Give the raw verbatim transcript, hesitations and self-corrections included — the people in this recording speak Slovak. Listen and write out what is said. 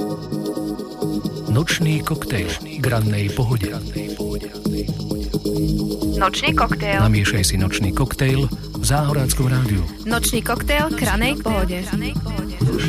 Nočný koktejl k rannej pohode. Nočný koktejl. Namiešaj si nočný koktejl v Záhoráckom rádiu. Nočný koktejl k ranej pohode.